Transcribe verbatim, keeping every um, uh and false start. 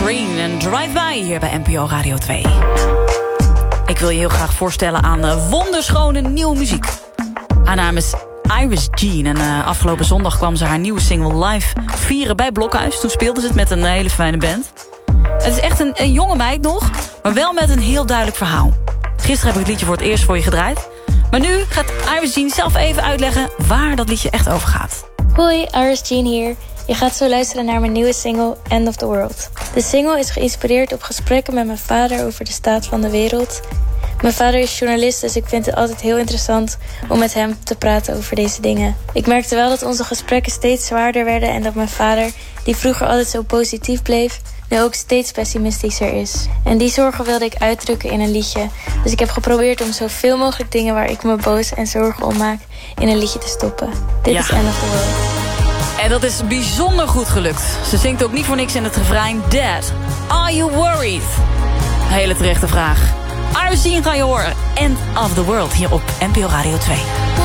Green en Drive By hier bij N P O Radio twee. Ik wil je heel graag voorstellen aan uh, wonderschone nieuwe muziek. Haar naam is Iris Jean en uh, afgelopen zondag kwam ze haar nieuwe single live vieren bij Blokhuis. Toen speelde ze het met een hele fijne band. Het is echt een, een jonge meid nog, maar wel met een heel duidelijk verhaal. Gisteren heb ik het liedje voor het eerst voor je gedraaid. Maar nu gaat Iris Jean zelf even uitleggen waar dat liedje echt over gaat. Hoi, Iris Jean hier. Je gaat zo luisteren naar mijn nieuwe single End of the World. De single is geïnspireerd op gesprekken met mijn vader over de staat van de wereld. Mijn vader is journalist, dus ik vind het altijd heel interessant om met hem te praten over deze dingen. Ik merkte wel dat onze gesprekken steeds zwaarder werden en dat mijn vader, die vroeger altijd zo positief bleef, nu ook steeds pessimistischer is. En die zorgen wilde ik uitdrukken in een liedje. Dus ik heb geprobeerd om zoveel mogelijk dingen waar ik me boos en zorgen om maak in een liedje te stoppen. Dit Ja. is End of the World. En dat is bijzonder goed gelukt. Ze zingt ook niet voor niks in het refrein Dad, are you worried? Hele terechte vraag. Iris Jean ga je horen. End of the World hier op N P O Radio twee.